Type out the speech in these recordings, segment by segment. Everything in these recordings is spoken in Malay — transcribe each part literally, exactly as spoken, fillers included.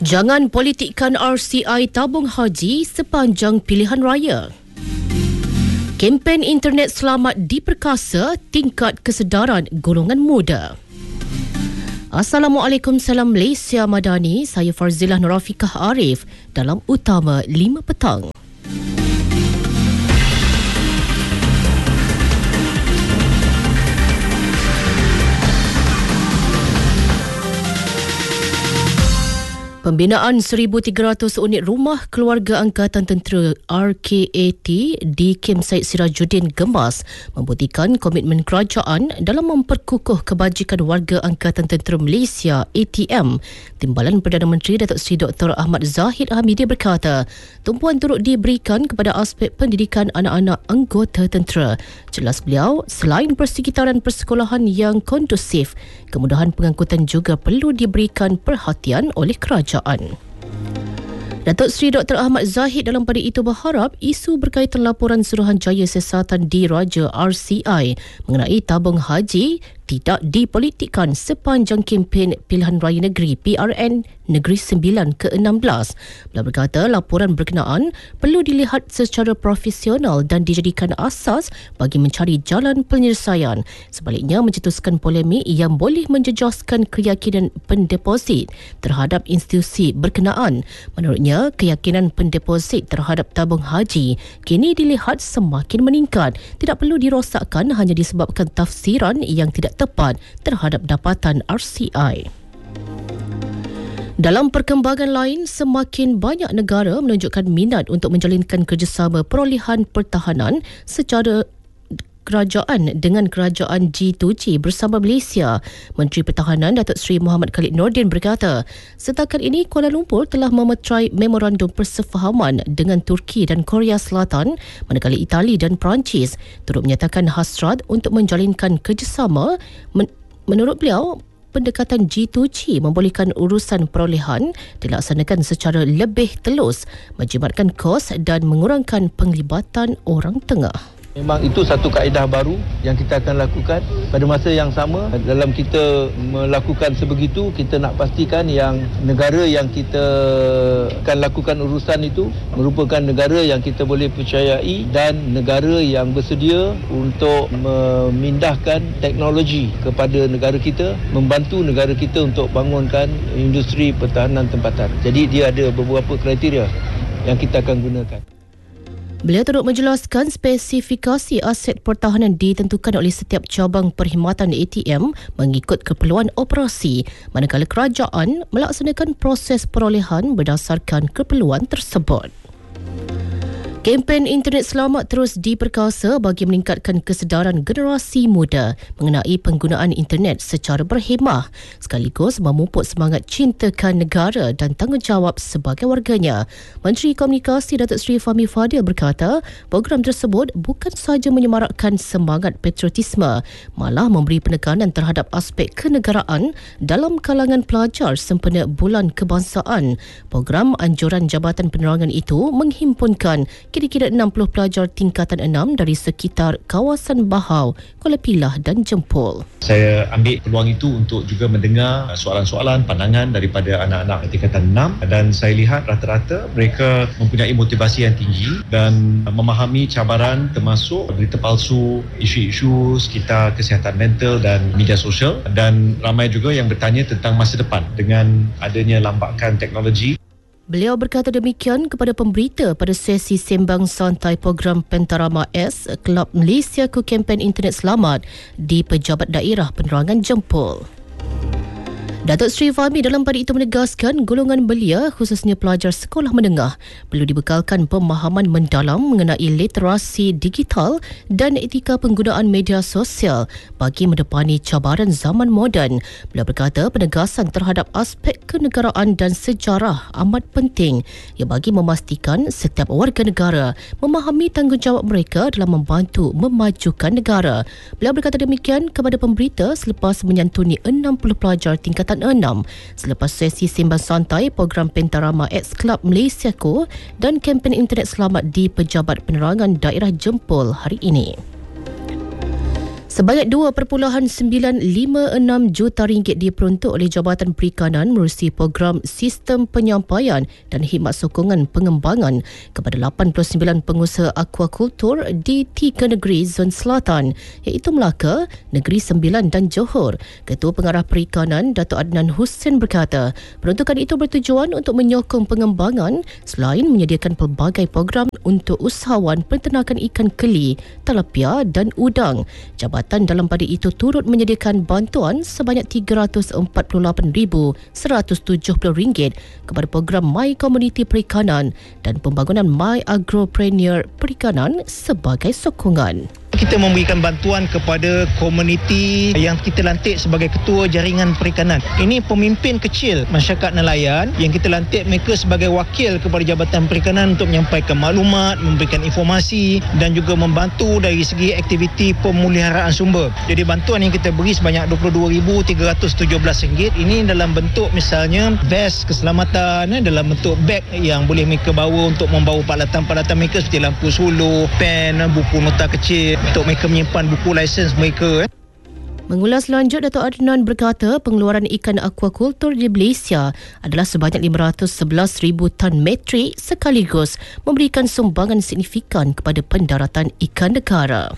Jangan politikkan R C I tabung haji sepanjang pilihan raya. Kempen internet selamat diperkasa tingkat kesedaran golongan muda. Assalamualaikum, salam Malaysia Madani. Saya Farzilah Nurafiqah Arif dalam Utama lima Petang. Pembinaan seribu tiga ratus unit rumah keluarga Angkatan Tentera R K A T di Kem Said Sirajuddin Gemas membuktikan komitmen kerajaan dalam memperkukuh kebajikan warga Angkatan Tentera Malaysia A T M. Timbalan Perdana Menteri Datuk Seri Doktor Ahmad Zahid Hamidi berkata, tumpuan turut diberikan kepada aspek pendidikan anak-anak anggota tentera. Jelas beliau, selain persekitaran persekolahan yang kondusif, kemudahan pengangkutan juga perlu diberikan perhatian oleh kerajaan. Datuk Seri Doktor Ahmad Zahid dalam pada itu berharap isu berkaitan laporan Suruhanjaya Siasatan Diraja R C I mengenai tabung haji tidak dipolitikkan sepanjang kempen pilihan raya negeri P R N Negeri sembilan ke enam belas. Beliau berkata laporan berkenaan perlu dilihat secara profesional dan dijadikan asas bagi mencari jalan penyelesaian. Sebaliknya, mencetuskan polemik yang boleh menjejaskan keyakinan pendeposit terhadap institusi berkenaan. Menurutnya, keyakinan pendeposit terhadap tabung haji kini dilihat semakin meningkat. Tidak perlu dirosakkan hanya disebabkan tafsiran yang tidak tepat terhadap dapatan R C I. Dalam perkembangan lain, semakin banyak negara menunjukkan minat untuk menjalinkan kerjasama perolehan pertahanan secara kerajaan dengan kerajaan G dua G bersama Malaysia. Menteri Pertahanan Datuk Seri Muhammad Khalid Nordin berkata, setakat ini Kuala Lumpur telah memeterai memorandum persefahaman dengan Turki dan Korea Selatan, manakala Itali dan Perancis turut menyatakan hasrat untuk menjalinkan kerjasama. Men- menurut beliau, pendekatan G dua G membolehkan urusan perolehan dilaksanakan secara lebih telus, menjimatkan kos dan mengurangkan penglibatan orang tengah. Memang itu satu kaedah baru yang kita akan lakukan. Pada masa yang sama, dalam kita melakukan sebegitu, kita nak pastikan yang negara yang kita akan lakukan urusan itu merupakan negara yang kita boleh percayai dan negara yang bersedia untuk memindahkan teknologi kepada negara kita, membantu negara kita untuk bangunkan industri pertahanan tempatan. Jadi dia ada beberapa kriteria yang kita akan gunakan. Beliau turut menjelaskan spesifikasi aset pertahanan ditentukan oleh setiap cabang perkhidmatan A T M mengikut keperluan operasi, manakala kerajaan melaksanakan proses perolehan berdasarkan keperluan tersebut. Kempen internet selamat terus diperkasa bagi meningkatkan kesedaran generasi muda mengenai penggunaan internet secara berhemah, sekaligus memupuk semangat cintakan negara dan tanggungjawab sebagai warganya. Menteri Komunikasi Datuk Seri Fahmi Fadil berkata, program tersebut bukan sahaja menyemarakkan semangat patriotisme, malah memberi penekanan terhadap aspek kenegaraan dalam kalangan pelajar sempena Bulan Kebangsaan. Program anjuran Jabatan Penerangan itu menghimpunkan kira-kira enam puluh pelajar tingkatan enam dari sekitar kawasan Bahau, Kuala Pilah dan Jempol. Saya ambil peluang itu untuk juga mendengar soalan-soalan, pandangan daripada anak-anak tingkatan enam, dan saya lihat rata-rata mereka mempunyai motivasi yang tinggi dan memahami cabaran termasuk berita palsu, isu-isu sekitar kesihatan mental dan media sosial, dan ramai juga yang bertanya tentang masa depan dengan adanya lambakan teknologi. Beliau berkata demikian kepada pemberita pada sesi sembang santai program Pentarama S Kelab Malaysia Ku Kempen Internet Selamat di Pejabat Daerah Penerangan Jempol. Datuk Seri Fahmi dalam pada itu menegaskan golongan belia, khususnya pelajar sekolah menengah, perlu dibekalkan pemahaman mendalam mengenai literasi digital dan etika penggunaan media sosial bagi mendepani cabaran zaman moden. Beliau berkata penegasan terhadap aspek kenegaraan dan sejarah amat penting, ia bagi memastikan setiap warga negara memahami tanggungjawab mereka dalam membantu memajukan negara. Beliau berkata demikian kepada pemberita selepas menyantuni enam puluh pelajar tingkatan enam selepas sesi sembang santai program Pentarama X Club Malaysia Ko dan kempen internet selamat di Pejabat Penerangan Daerah Jempol hari ini. Sebanyak dua perpuluhan sembilan lima enam juta ringgit diperuntuk oleh Jabatan Perikanan melalui program Sistem Penyampaian dan Khidmat Sokongan Pengembangan kepada lapan puluh sembilan pengusaha aquakultur di tiga negeri Zon Selatan iaitu Melaka, Negeri Sembilan dan Johor. Ketua Pengarah Perikanan Datuk Adnan Hussein berkata, peruntukan itu bertujuan untuk menyokong pengembangan selain menyediakan pelbagai program untuk usahawan penternakan ikan keli, tilapia dan udang. Jabatan dalam pada itu turut menyediakan bantuan sebanyak tiga ratus empat puluh lapan ribu seratus tujuh puluh ringgit kepada program My Community Perikanan dan pembangunan My Agropreneur Perikanan sebagai sokongan. Kita memberikan bantuan kepada komuniti yang kita lantik sebagai ketua jaringan perikanan. Ini pemimpin kecil masyarakat nelayan yang kita lantik mereka sebagai wakil kepada Jabatan Perikanan untuk menyampaikan maklumat, memberikan informasi dan juga membantu dari segi aktiviti pemeliharaan sumber. Jadi bantuan yang kita beri sebanyak dua puluh dua ribu tiga ratus tujuh belas ringgit ini dalam bentuk misalnya vest keselamatan, dalam bentuk beg yang boleh mereka bawa untuk membawa peralatan-peralatan mereka seperti lampu solo, pen, buku nota kecil untuk mereka menyimpan buku lisens mereka. Mengulas lanjut, Datuk Adnan berkata pengeluaran ikan aquakultur di Malaysia adalah sebanyak lima ratus sebelas ribu tan metrik sekaligus memberikan sumbangan signifikan kepada pendaratan ikan negara.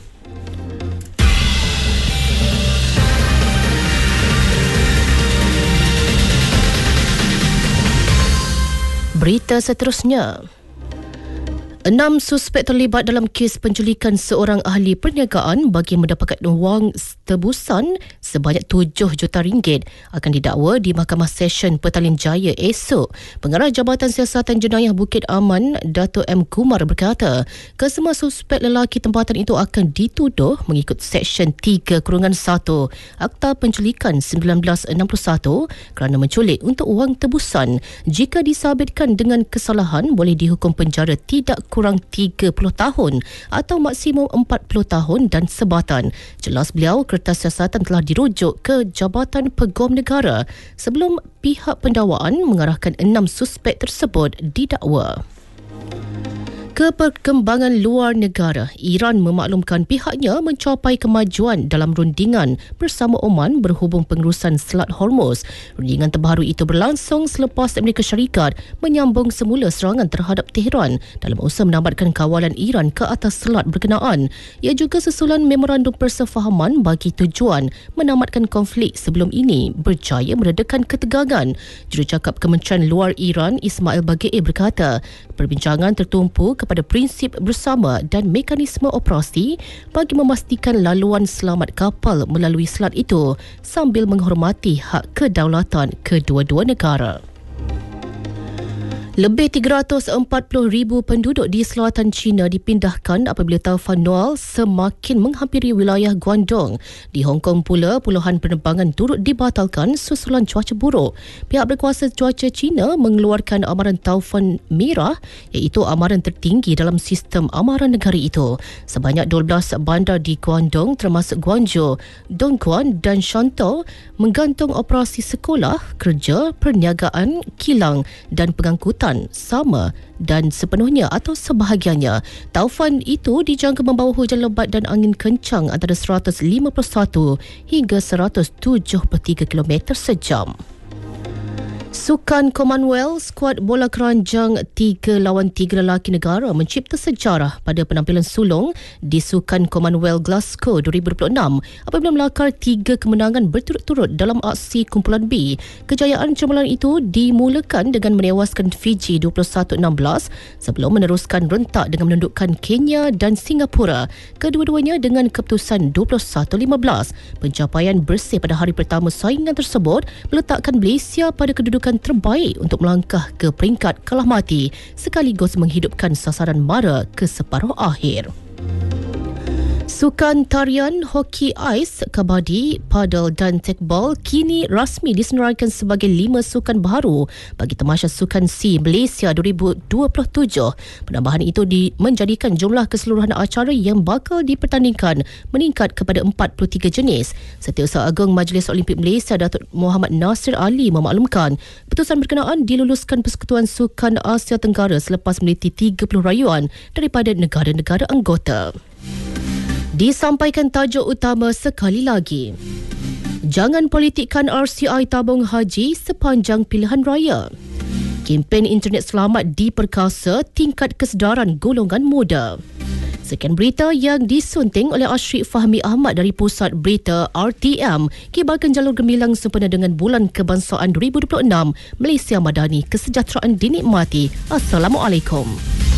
Berita seterusnya. Enam suspek terlibat dalam kes penculikan seorang ahli perniagaan bagi mendapatkan wang tebusan sebanyak tujuh juta ringgit akan didakwa di Mahkamah Session Petaling Jaya esok. Pengarah Jabatan Siasatan Jenayah Bukit Aman, Dato' M. Kumar berkata, kesemua suspek lelaki tempatan itu akan dituduh mengikut Seksyen tiga satu Akta Penculikan sembilan belas enam puluh satu kerana menculik untuk wang tebusan. Jika disabitkan dengan kesalahan, boleh dihukum penjara tidak kurang tiga puluh tahun atau maksimum empat puluh tahun dan sebatan. Jelas beliau, kertas siasatan telah dirujuk ke Jabatan Pegom Negara sebelum pihak pendakwaan mengarahkan enam suspek tersebut didakwa. Ke perkembangan luar negara, Iran memaklumkan pihaknya mencapai kemajuan dalam rundingan bersama Oman berhubung pengurusan Selat Hormuz. Rundingan terbaru itu berlangsung selepas Amerika Syarikat menyambung semula serangan terhadap Tehran dalam usaha menamatkan kawalan Iran ke atas selat berkenaan. Ia juga susulan memorandum persefahaman bagi tujuan menamatkan konflik sebelum ini berjaya meredakan ketegangan. Jurucakap Kementerian Luar Iran Ismail Bagei berkata, perbincangan tertumpu kepada pada prinsip bersama dan mekanisme operasi bagi memastikan laluan selamat kapal melalui selat itu sambil menghormati hak kedaulatan kedua-dua negara. Lebih tiga ratus empat puluh ribu penduduk di selatan China dipindahkan apabila taufan Noel semakin menghampiri wilayah Guangdong. Di Hong Kong pula, puluhan penerbangan turut dibatalkan susulan cuaca buruk. Pihak berkuasa cuaca China mengeluarkan amaran taufan merah iaitu amaran tertinggi dalam sistem amaran negara itu. Sebanyak dua belas bandar di Guangdong termasuk Guangzhou, Dongguan dan Shantou menggantung operasi sekolah, kerja, perniagaan, kilang dan pengangkutan sama dan sepenuhnya atau sebahagiannya. Taufan itu dijangka membawa hujan lebat dan angin kencang antara seratus lima puluh satu hingga seratus tujuh puluh tiga kilometer sejam. Sukan Commonwealth, skuad bola keranjang tiga lawan tiga lelaki negara mencipta sejarah pada penampilan sulung di Sukan Commonwealth Glasgow dua ribu dua puluh enam apabila melakar tiga kemenangan berturut-turut dalam aksi kumpulan B. Kejayaan cemerlang itu dimulakan dengan menewaskan Fiji dua puluh satu enam belas sebelum meneruskan rentak dengan menundukkan Kenya dan Singapura, kedua-duanya dengan keputusan dua puluh satu lima belas. Pencapaian bersih pada hari pertama saingan tersebut meletakkan Malaysia pada kedudukan terbaik untuk melangkah ke peringkat kalah mati sekaligus menghidupkan sasaran mara ke separuh akhir. Sukan tarian, hoki ais, kabadi, padel dan tekbol kini rasmi disenaraikan sebagai lima sukan baru bagi Tamasya Sukan C Malaysia dua ribu dua puluh tujuh. Penambahan itu di, menjadikan jumlah keseluruhan acara yang bakal dipertandingkan meningkat kepada empat puluh tiga jenis. Setiausaha Agung Majlis Olimpik Malaysia Datuk Muhammad Nasir Ali memaklumkan keputusan berkenaan diluluskan Persekutuan Sukan Asia Tenggara selepas meneliti tiga puluh rayuan daripada negara-negara anggota. Disampaikan tajuk utama sekali lagi. Jangan politikkan R C I tabung haji sepanjang pilihan raya. Kempen internet selamat diperkasa tingkat kesedaran golongan muda. Sekian berita yang disunting oleh Asyrik Fahmi Ahmad dari Pusat Berita R T M. Kibarkan jalur gemilang sempena dengan Bulan Kebangsaan dua ribu dua puluh enam. Malaysia Madani, kesejahteraan dinikmati. Assalamualaikum.